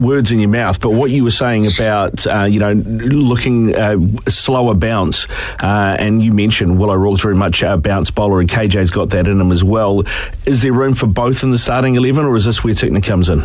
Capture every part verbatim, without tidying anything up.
words in your mouth, but what you were saying about, uh, you know, looking uh, slower bounce, uh, and you mentioned Will O'Rourke's very much a bounce bowler, and K J's got that in him as well. Is there room for both in the starting eleven, or is this where Tickner comes in?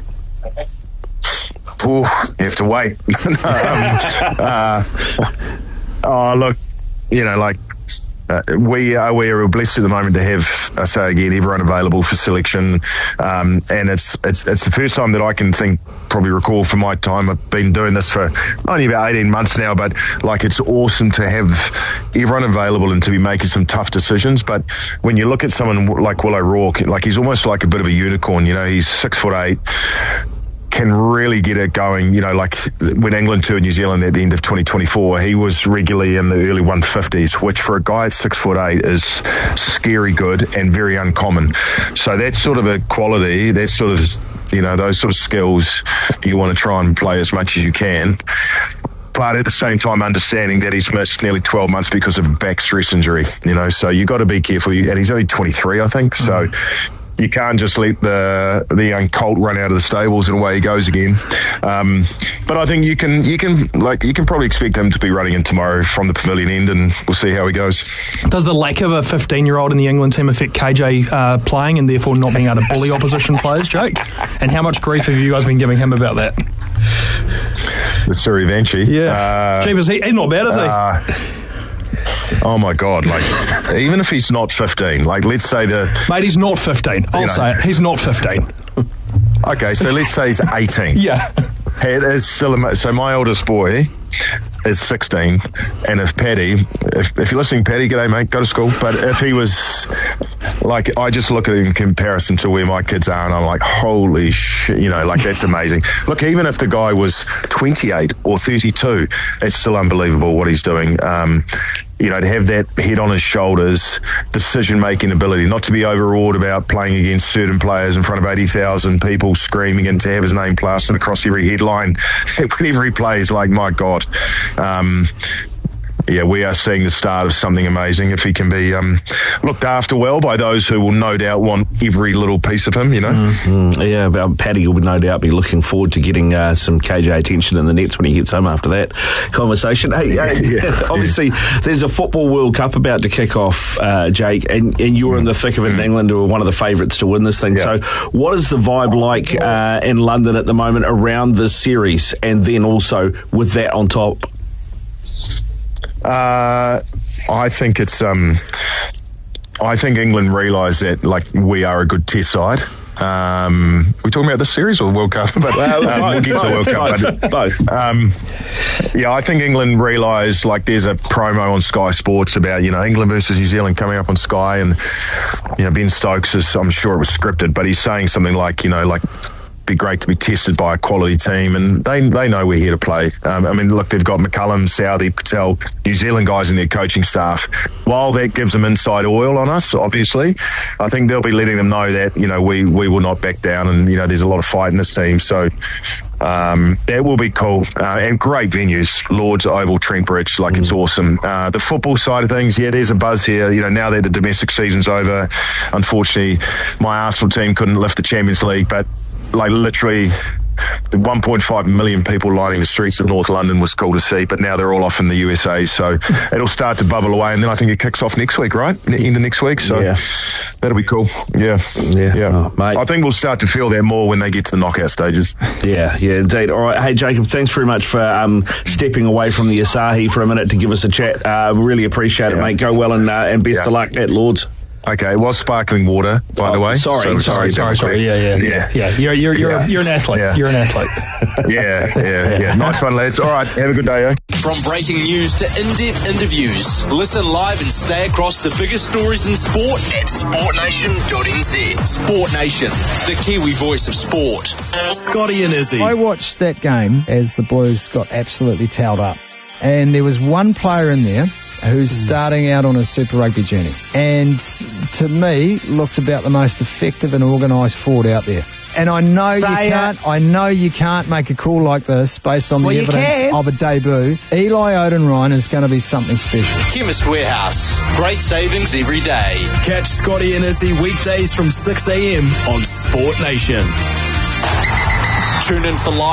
Ooh, you have to wait. um, uh, oh, look, you know, like, Uh, we are we are blessed at the moment to have, I say again, everyone available for selection, um, and it's, it's it's the first time that I can think, probably recall from my time. I've been doing this for only about eighteen months now, but like it's awesome to have everyone available and to be making some tough decisions. But when you look at someone like Will O'Rourke, like he's almost like a bit of a unicorn. You know, he's six foot eight. Can really get it going, you know, like when England toured New Zealand at the end of twenty twenty-four, he was regularly in the early one fifties, which for a guy at six foot eight is scary good and very uncommon. So that's sort of a quality, that's sort of, you know, those sort of skills you want to try and play as much as you can. But at the same time, understanding that he's missed nearly twelve months because of a back stress injury, you know, so you got to be careful. And he's only twenty-three, I think, so you can't just let the the young colt run out of the stables and away he goes again. Um, but I think you can you can like you can probably expect him to be running in tomorrow from the pavilion end, and we'll see how he goes. Does the lack of a fifteen-year-old in the England team affect K J uh, playing and therefore not being able to bully opposition players, Jake? And how much grief have you guys been giving him about that? The Surivanchi. Yeah. Uh, Gee, is he, he's not bad, is he? Uh, Oh my God! Like, even if he's not fifteen, like let's say the mate, he's not fifteen. I'll you know, say it. He's not fifteen. Okay, so let's say he's eighteen. Yeah, it is still. A, so my oldest boy is sixteen, and if Paddy, if, if you're listening, Paddy, g'day mate, go to school. But if he was like, I just look at it in comparison to where my kids are, and I'm like, holy shit, you know, like that's amazing. Look, even if the guy was twenty-eight or thirty-two, it's still unbelievable what he's doing. Um, you know, to have that head on his shoulders, decision-making ability, not to be overawed about playing against certain players in front of eighty thousand people screaming, and to have his name plastered across every headline whenever he plays, like, my God. Um, yeah, we are seeing the start of something amazing if he can be um, looked after well by those who will no doubt want every little piece of him, you know. Mm-hmm. Yeah, well, Paddy will no doubt be looking forward to getting uh, some K J attention in the nets when he gets home after that conversation. Hey, yeah, hey yeah, obviously yeah. There's a Football World Cup about to kick off, uh, Jake, and, and you're mm. in the thick of it in England, who are one of the favourites to win this thing. Yeah. So what is the vibe like uh, in London at the moment around this series, and then also with that on top? Uh, I think it's. Um, I think England realise that, like, we are a good test side. Um, we're talking about the series or the World Cup, but well, um, we'll get to the World Cup. Both. both. Um, yeah, I think England realise, like, there's a promo on Sky Sports about, you know, England versus New Zealand coming up on Sky, and you know, Ben Stokes is, I'm sure it was scripted, but he's saying something like, you know, like, be great to be tested by a quality team, and they they know we're here to play. Um, I mean, look, they've got McCullum, Southey, Patel, New Zealand guys in their coaching staff. While that gives them inside oil on us, obviously, I think they'll be letting them know that, you know, we, we will not back down, and, you know, there's a lot of fight in this team. So um, that will be cool. Uh, and great venues, Lords, Oval, Trent Bridge, like mm. it's awesome. Uh, the football side of things, yeah, there's a buzz here. You know, now that the domestic season's over, unfortunately, my Arsenal team couldn't lift the Champions League, but like literally the one point five million people lining the streets of North London was cool to see, but now they're all off in the U S A, so it'll start to bubble away, and then I think it kicks off next week, right? End of next week, so yeah. That'll be cool. Yeah, yeah, yeah. Oh, mate. I think we'll start to feel that more when they get to the knockout stages. Yeah, yeah, indeed. All right, hey Jacob, thanks very much for um, stepping away from the Asahi for a minute to give us a chat. Uh, really appreciate it, yeah. mate. Go well, and uh, and best yeah. of luck at Lords. Okay, it was sparkling water, by oh, the way. Sorry, so sorry, sorry, sorry. Yeah, yeah, yeah. yeah. You're, you're, you're, yeah. you're an athlete. Yeah. You're an athlete. yeah, yeah, yeah. Nice one, lads. All right, have a good day, eh? From breaking news to in-depth interviews, listen live and stay across the biggest stories in sport at sport nation dot n z. Sport Nation, the Kiwi voice of sport. Scotty and Izzy. I watched that game as the Blues got absolutely towed up, and there was one player in there who's mm. starting out on his Super Rugby journey, and to me looked about the most effective and organised forward out there. And I know Say you can't. It. I know you can't make a call like this based on the well, evidence of a debut. Eli Odenryan is going to be something special. Chemist Warehouse, great savings every day. Catch Scotty and Izzy weekdays from six a.m. on Sport Nation. Tune in for live.